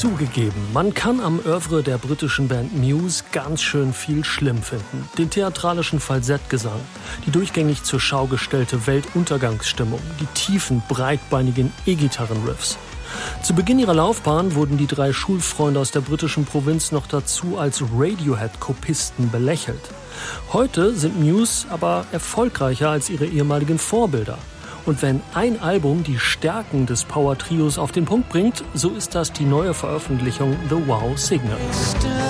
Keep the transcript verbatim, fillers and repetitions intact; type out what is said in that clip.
Zugegeben, man kann am Œuvre der britischen Band Muse ganz schön viel schlimm finden. Den theatralischen Falsettgesang, die durchgängig zur Schau gestellte Weltuntergangsstimmung, die tiefen, breitbeinigen E-Gitarren-Riffs. Zu Beginn ihrer Laufbahn wurden die drei Schulfreunde aus der britischen Provinz noch dazu als Radiohead-Kopisten belächelt. Heute sind Muse aber erfolgreicher als ihre ehemaligen Vorbilder. Und wenn ein Album die Stärken des Power-Trios auf den Punkt bringt, so ist das die neue Veröffentlichung The Wow Signal.